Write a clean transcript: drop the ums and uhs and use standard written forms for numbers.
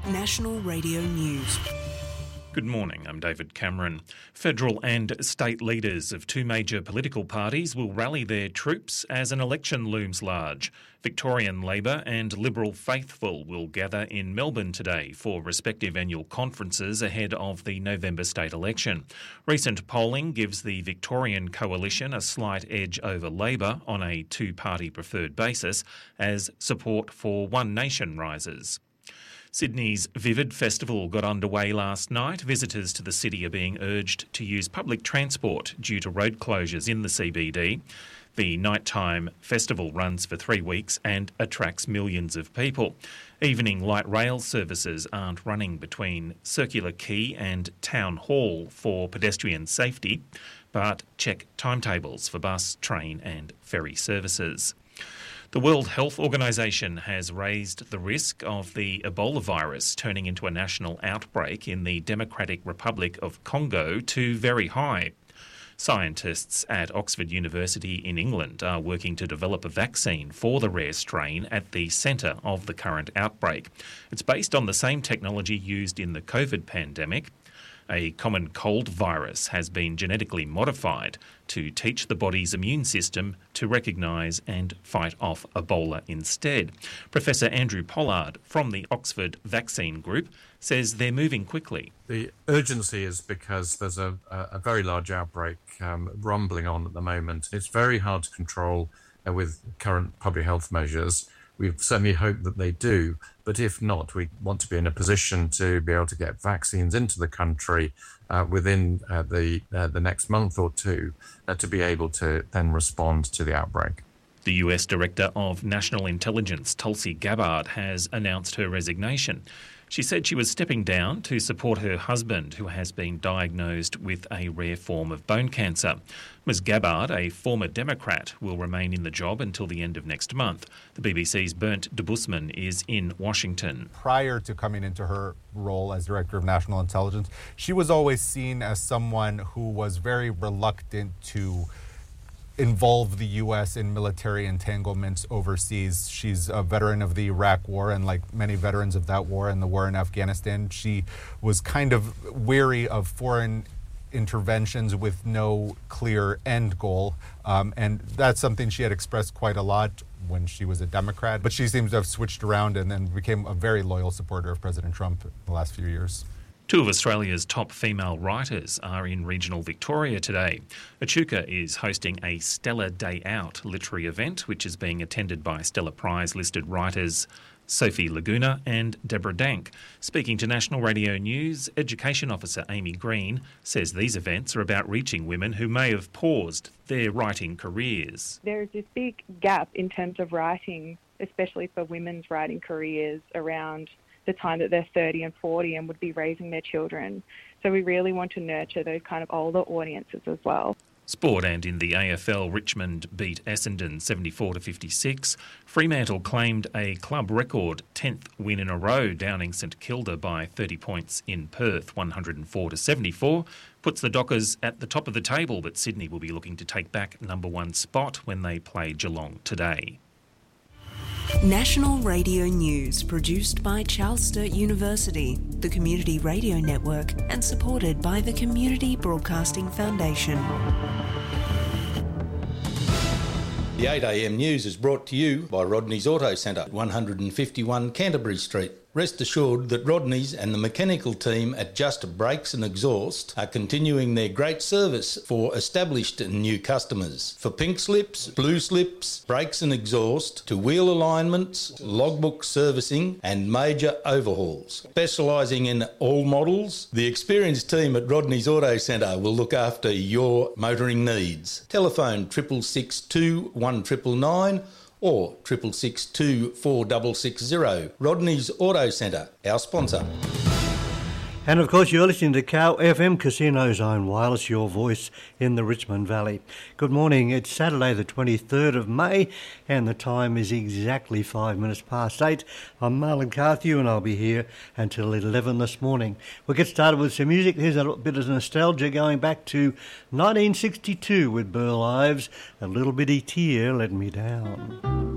National Radio News. Good morning, I'm David Cameron. Federal and state leaders of two major political parties will rally their troops as an election looms large. Victorian Labor and Liberal Faithful will gather in Melbourne today for respective annual conferences ahead of the November state election. Recent polling gives the Victorian coalition a slight edge over Labor on a two-party preferred basis as support for One Nation rises. Sydney's Vivid Festival got underway last night. Visitors to the city are being urged to use public transport due to road closures in the CBD. The nighttime festival runs for 3 weeks and attracts millions of people. Evening light rail services aren't running between Circular Quay and Town Hall for pedestrian safety, but check timetables for bus, train and ferry services. The World Health Organization has raised the risk of the Ebola virus turning into a national outbreak in the Democratic Republic of Congo to very high. Scientists at Oxford University in England are working to develop a vaccine for the rare strain at the centre of the current outbreak. It's based on the same technology used in the COVID pandemic. A common cold virus has been genetically modified to teach the body's immune system to recognise and fight off Ebola instead. Professor Andrew Pollard from the Oxford Vaccine Group says they're moving quickly. The urgency is because there's a very large outbreak rumbling on at the moment. It's very hard to control with current public health measures. We certainly hope that they do, but if not, we want to be in a position to be able to get vaccines into the country within the next month or two to be able to then respond to the outbreak. The US Director of National Intelligence, Tulsi Gabbard, has announced her resignation. She said she was stepping down to support her husband, who has been diagnosed with a rare form of bone cancer. Ms Gabbard, a former Democrat, will remain in the job until the end of next month. The BBC's Bernd de Busman is in Washington. Prior to coming into her role as Director of National Intelligence, she was always seen as someone who was very reluctant to involve the U.S. in military entanglements overseas. She's a veteran of the Iraq War, and like many veterans of that war and the war in Afghanistan, she was kind of weary of foreign interventions with no clear end goal. And that's something she had expressed quite a lot when she was a Democrat. But she seems to have switched around and then became a very loyal supporter of President Trump in the last few years. Two of Australia's top female writers are in regional Victoria today. Echuca is hosting a Stella Day Out literary event, which is being attended by Stella Prize-listed writers Sophie Laguna and Deborah Dank. Speaking to National Radio News, Education Officer Amy Green says these events are about reaching women who may have paused their writing careers. There is this big gap in terms of writing, especially for women's writing careers around the time that they're 30 and 40 and would be raising their children. So we really want to nurture those kind of older audiences as well. Sport, and in the AFL, Richmond beat Essendon 74-56. Fremantle claimed a club record 10th win in a row, downing St Kilda by 30 points in Perth, 104-74. Puts the Dockers at the top of the table, but Sydney will be looking to take back number one spot when they play Geelong today. National Radio News, produced by Charles Sturt University, the Community Radio Network, and supported by the Community Broadcasting Foundation. The 8am news is brought to you by Rodney's Auto Centre, 151 Canterbury Street. Rest assured that Rodney's and the mechanical team at Just Brakes and Exhaust are continuing their great service for established and new customers. For pink slips, blue slips, brakes and exhaust, to wheel alignments, logbook servicing and major overhauls. Specialising in all models, the experienced team at Rodney's Auto Centre will look after your motoring needs. Telephone 6662 1999 or 662 4660. Rodney's Auto Centre, our sponsor. And of course, you're listening to Cow FM, Casino's own wireless, your voice in the Richmond Valley. Good morning. It's Saturday, the 23rd of May, and the time is exactly 5 minutes past 8. I'm Marlon Carthew, and I'll be here until 11 this morning. We'll get started with some music. Here's a little bit of nostalgia going back to 1962 with Burl Ives. A little bitty tear let me down.